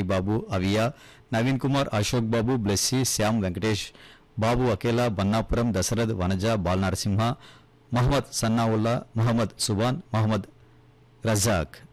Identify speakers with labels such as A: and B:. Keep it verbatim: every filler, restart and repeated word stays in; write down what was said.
A: Babu అవియా Naveen Kumar Ashok Babu Blessy Shyam Venkatesh Babu అకేలా Bannapuram Dashrath Vanaja Balanarasimha Mohammed సన్నావుల్లా Mohammed Subhan Mohammed Razak